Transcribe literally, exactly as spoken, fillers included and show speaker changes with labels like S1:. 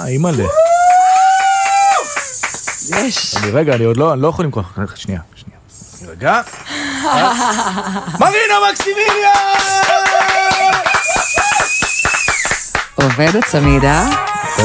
S1: אימא'לה.
S2: יש.
S1: אני רגע, אני עוד לא, אני לא יכול למכור. שנייה, שנייה. רגע. מרינה מקסימיליאן!
S2: עובד הצמידה.